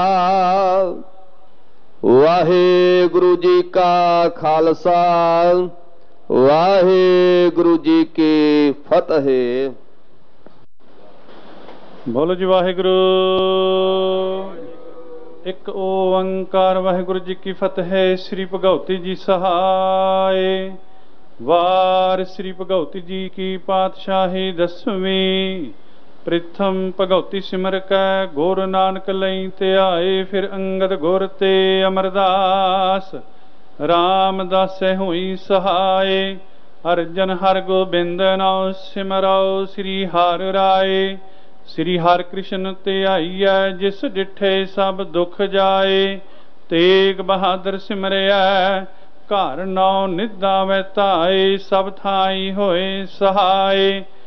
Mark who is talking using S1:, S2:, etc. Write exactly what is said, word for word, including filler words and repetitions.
S1: ਵਾਹਿਗੁਰੂ ਜੀ ਕਾ ਖਾਲਸਾ ਵਾਹਿਗੁਰੂ ਜੀ ਕੀ ਫਤਿਹ।
S2: ਬੋਲੋ ਜੀ ਵਾਹਿਗੁਰੂ। ਇੱਕ ਓੰਕਾਰ ਵਾਹਿਗੁਰੂ ਜੀ ਕੀ ਫਤਿਹ। ਸ੍ਰੀ ਭਗਉਤੀ ਜੀ ਸਹਾਇ। ਵਾਰ ਸ੍ਰੀ ਭਗਉਤੀ ਜੀ ਕੀ ਪਾਤਸ਼ਾਹੀ ਦਸਵੀਂ। ਪ੍ਰਿਥਮ ਭਗਉਤੀ ਸਿਮਰ ਕੈ ਗੁਰ ਨਾਨਕ ਲਈ ਧਿਆਏ। ਫਿਰ ਅੰਗਦ ਗੁਰ ਤੇ ਅਮਰਦਾਸ ਰਾਮਦਾਸੈ ਹੋਈ ਸਹਾਇ। ਅਰਜਨ ਹਰਿ ਗੋਬਿੰਦ ਨਾਉ ਸਿਮਰਉ ਸ੍ਰੀ ਹਰਿ ਰਾਏ। ਸ੍ਰੀ ਹਰਿ ਕ੍ਰਿਸ਼ਨ ਧਿਆਈਐ ਜਿਸ ਡਿਠੇ ਸਭ ਦੁਖ ਜਾਏ। ਤੇਗ ਬਹਾਦਰ ਸਿਮਰਿਐ ਘਰ ਨੌ ਨਿਧਾਵੈ ਧਾਏ। ਸਭ ਥਾਈ ਹੋਏ ਸਹਾਏ।